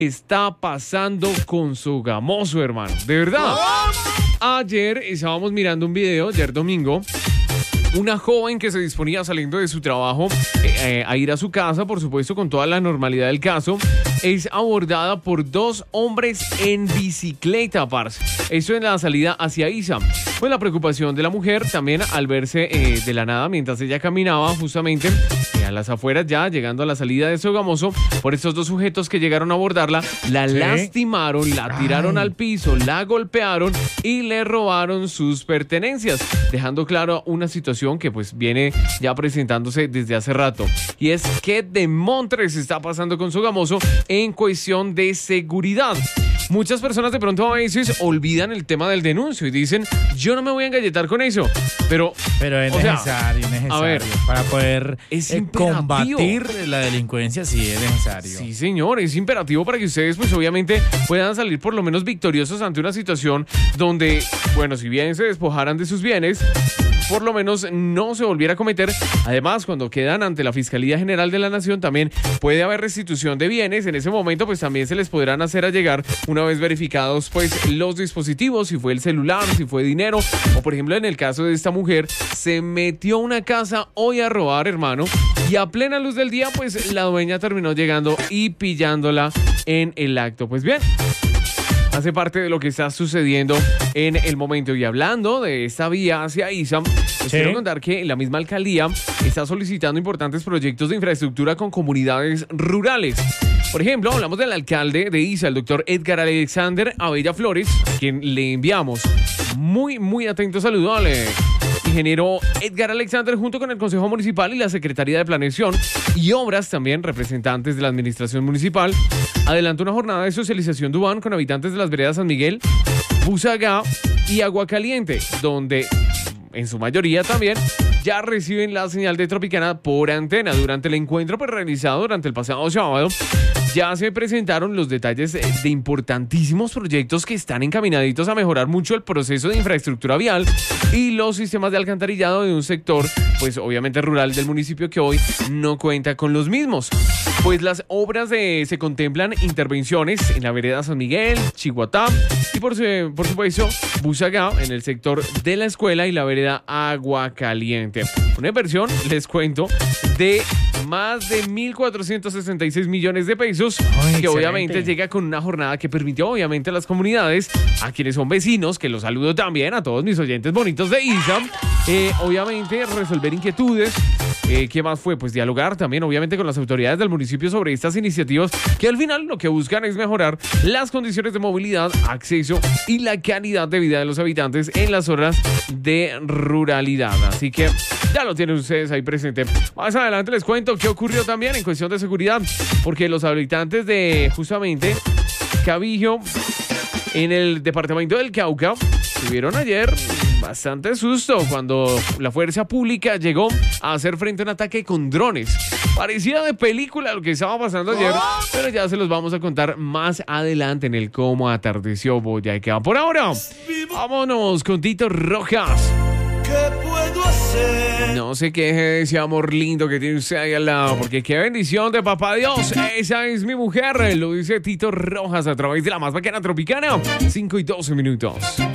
está pasando con Sogamoso, hermano. De verdad. Ayer estábamos mirando un video, ayer domingo. Una joven que se disponía saliendo de su trabajo a ir a su casa, por supuesto con toda la normalidad del caso, es abordada por dos hombres en bicicleta, parce. Eso en la salida hacia Isa. Pues la preocupación de la mujer también al verse de la nada mientras ella caminaba justamente a las afueras, ya llegando a la salida de Sogamoso, por estos dos sujetos que llegaron a abordarla, la lastimaron, la tiraron al piso, la golpearon y le robaron sus pertenencias, dejando claro una situación que pues viene ya presentándose desde hace rato. Y es que demontres está pasando con Sogamoso en cuestión de seguridad. Muchas personas de pronto a veces olvidan el tema del denuncio y dicen, yo no me voy a engalletar con eso. Pero es necesario, a ver, para poder combatir la delincuencia, sí es necesario. Sí, señor, es imperativo para que ustedes pues obviamente puedan salir por lo menos victoriosos ante una situación donde, bueno, si bien se despojaran de sus bienes, por lo menos no se volviera a cometer. Además, cuando quedan ante la Fiscalía General de la Nación, también puede haber restitución de bienes. En ese momento, pues también se les podrán hacer allegar, una vez verificados, pues los dispositivos, si fue el celular, si fue dinero, o por ejemplo, en el caso de esta mujer, se metió a una casa hoy a robar, hermano, y a plena luz del día, pues la dueña terminó llegando y pillándola en el acto. Pues bien, hace parte de lo que está sucediendo en el momento. Y hablando de esta vía hacia Isa, les quiero contar que la misma alcaldía está solicitando importantes proyectos de infraestructura con comunidades rurales. Por ejemplo, hablamos del alcalde de Isa, el doctor Edgar Alexander Abella Flores, a quien le enviamos muy atento saludo al ingeniero Edgar Alexander, junto con el Consejo Municipal y la Secretaría de Planeación y Obras, también representantes de la Administración Municipal. Adelanta una jornada de socialización Dubán con habitantes de las veredas San Miguel, Busagá y Agua Caliente, donde en su mayoría también ya reciben la señal de Tropicana por antena. Durante el encuentro pues, realizado durante el pasado sábado, ya se presentaron los detalles de importantísimos proyectos que están encaminaditos a mejorar mucho el proceso de infraestructura vial y los sistemas de alcantarillado de un sector, pues obviamente rural del municipio que hoy no cuenta con los mismos. Pues las obras se contemplan intervenciones en la vereda San Miguel, Chihuatá y por supuesto Busagá en el sector de la escuela y la vereda Agua Caliente. Una inversión, les cuento, de más de 1.466 millones de pesos, que obviamente llega con una jornada que permitió obviamente a las comunidades, a quienes son vecinos, que los saludo también, a todos mis oyentes bonitos de ISA, obviamente resolver inquietudes. ¿Qué más fue? Pues dialogar también obviamente con las autoridades del municipio sobre estas iniciativas que al final lo que buscan es mejorar las condiciones de movilidad, acceso y la calidad de vida de los habitantes en las zonas de ruralidad. Así que ya lo tienen ustedes ahí presente. Más adelante les cuento qué ocurrió también en cuestión de seguridad, porque los habitantes de justamente Cabillo en el departamento del Cauca tuvieron ayer bastante susto cuando la fuerza pública llegó a hacer frente a un ataque con drones. Parecía de película lo que estaba pasando ayer, pero ya se los vamos a contar más adelante en el Cómo Atardeció Boyacá. Por ahora, vámonos con Tito Rojas. ¿Qué puedo hacer? No se queje de ese amor lindo que tiene usted ahí al lado, porque qué bendición de papá Dios. Esa es mi mujer, lo dice Tito Rojas a través de la más bacana Tropicana. 5:12.